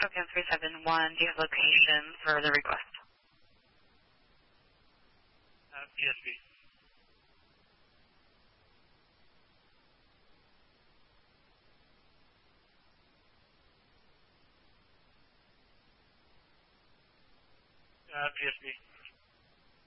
SoCal 371, do you have location for the request? PSB. PSB.